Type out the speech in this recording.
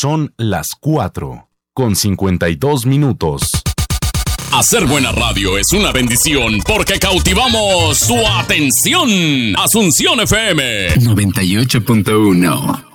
Son las 4:52. Hacer buena radio es una bendición porque cautivamos su atención. Asunción FM 98.1.